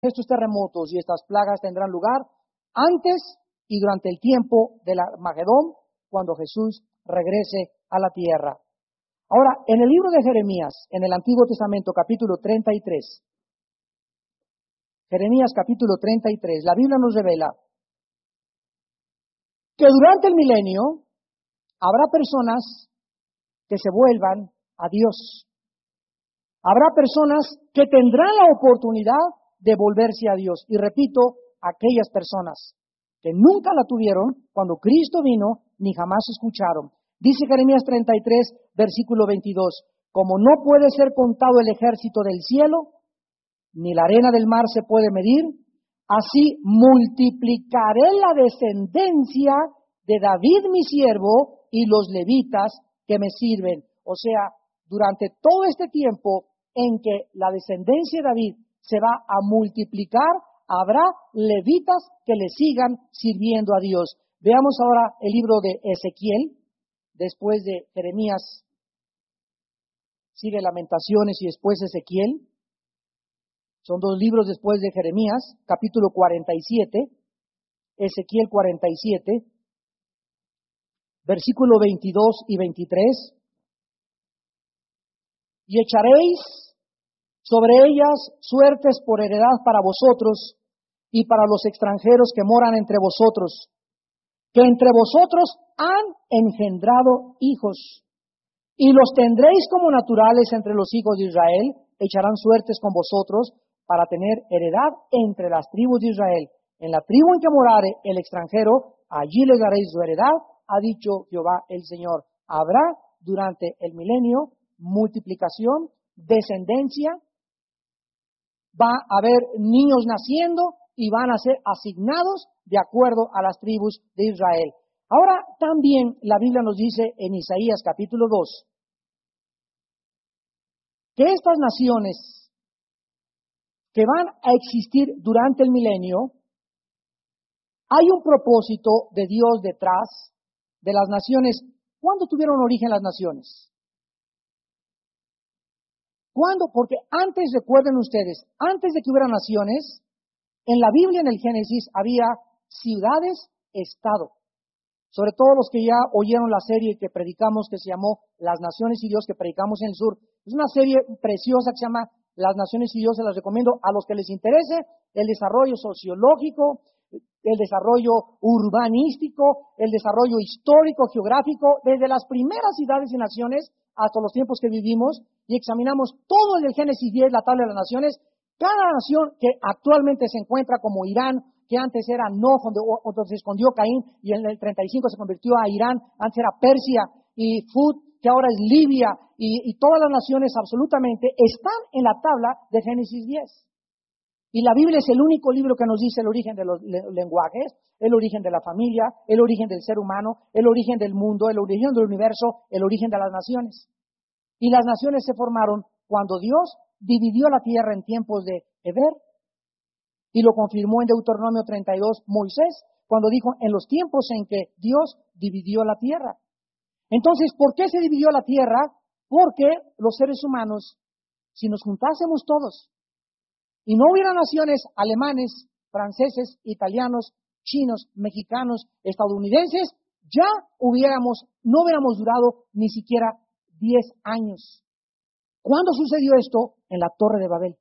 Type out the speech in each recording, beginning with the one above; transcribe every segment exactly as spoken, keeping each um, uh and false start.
estos terremotos y estas plagas tendrán lugar antes y durante el tiempo del Armagedón, cuando Jesús regrese a la tierra. Ahora, en el libro de Jeremías, en el Antiguo Testamento, capítulo treinta y tres, Jeremías capítulo treinta y tres, la Biblia nos revela que durante el milenio habrá personas que se vuelvan a Dios. Habrá personas que tendrán la oportunidad de volverse a Dios. Y repito, aquellas personas que nunca la tuvieron cuando Cristo vino, ni jamás escucharon. Dice Jeremías treinta y tres, versículo veintidós, como no puede ser contado el ejército del cielo, ni la arena del mar se puede medir, así multiplicaré la descendencia de David mi siervo y los levitas que me sirven. O sea, durante todo este tiempo en que la descendencia de David se va a multiplicar, habrá levitas que le sigan sirviendo a Dios. Veamos ahora el libro de Ezequiel, después de Jeremías, sigue Lamentaciones y después Ezequiel. Son dos libros después de Jeremías, capítulo cuarenta y siete, Ezequiel cuarenta y siete, versículo veintidós y veintitrés. Y echaréis sobre ellas suertes por heredad para vosotros y para los extranjeros que moran entre vosotros, que entre vosotros han engendrado hijos, y los tendréis como naturales entre los hijos de Israel, echarán suertes con vosotros para tener heredad entre las tribus de Israel. En la tribu en que morare el extranjero, allí les daréis su heredad, ha dicho Jehová el Señor. Habrá durante el milenio multiplicación, descendencia, va a haber niños naciendo y van a ser asignados de acuerdo a las tribus de Israel. Ahora también la Biblia nos dice en Isaías capítulo dos que estas naciones que van a existir durante el milenio, hay un propósito de Dios detrás de las naciones. ¿Cuándo tuvieron origen las naciones? ¿Cuándo? Porque antes, recuerden ustedes, antes de que hubiera naciones, en la Biblia, en el Génesis, había ciudades-estado. Sobre todo los que ya oyeron la serie que predicamos, que se llamó Las Naciones y Dios, que predicamos en el sur. Es una serie preciosa que se llama Las Naciones y Dios, se las recomiendo a los que les interese el desarrollo sociológico, el desarrollo urbanístico, el desarrollo histórico, geográfico, desde las primeras ciudades y naciones hasta los tiempos que vivimos, y examinamos todo el Génesis diez, la tabla de las naciones. Cada nación que actualmente se encuentra como Irán, que antes era Noj, donde, donde se escondió Caín, y en el treinta y cinco se convirtió a Irán, antes era Persia, y Fud, que ahora es Libia, y, y todas las naciones absolutamente están en la tabla de Génesis diez. Y la Biblia es el único libro que nos dice el origen de los lenguajes, el origen de la familia, el origen del ser humano, el origen del mundo, el origen del universo, el origen de las naciones. Y las naciones se formaron cuando Dios dividió la tierra en tiempos de Eber, y lo confirmó en Deuteronomio treinta y dos Moisés, cuando dijo en los tiempos en que Dios dividió la tierra. Entonces, ¿por qué se dividió la tierra? Porque los seres humanos, si nos juntásemos todos, y no hubiera naciones alemanes, franceses, italianos, chinos, mexicanos, estadounidenses, ya hubiéramos, no hubiéramos durado ni siquiera diez años. ¿Cuándo sucedió esto? En la Torre de Babel.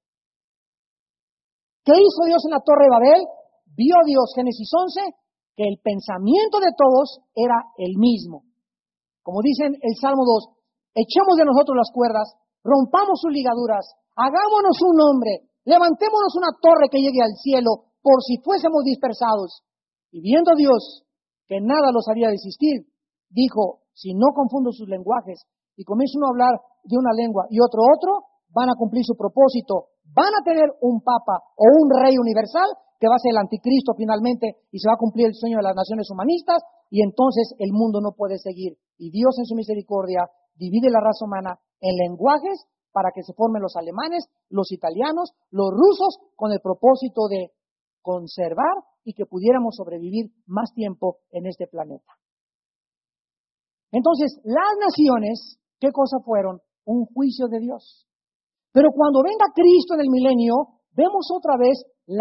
¿Qué hizo Dios en la Torre de Babel? Vio Dios, Génesis once, que el pensamiento de todos era el mismo. Como dicen el Salmo dos, echemos de nosotros las cuerdas, rompamos sus ligaduras, hagámonos un nombre, levantémonos una torre que llegue al cielo, por si fuésemos dispersados. Y viendo Dios que nada los haría desistir, dijo, si no confundo sus lenguajes, y comienza uno a hablar de una lengua y otro otro, van a cumplir su propósito, van a tener un papa o un rey universal, que va a ser el anticristo finalmente, y se va a cumplir el sueño de las naciones humanistas, y entonces el mundo no puede seguir. Y Dios en su misericordia divide la raza humana en lenguajes para que se formen los alemanes, los italianos, los rusos, con el propósito de conservar y que pudiéramos sobrevivir más tiempo en este planeta. Entonces, las naciones, ¿qué cosa fueron? Un juicio de Dios. Pero cuando venga Cristo en el milenio, vemos otra vez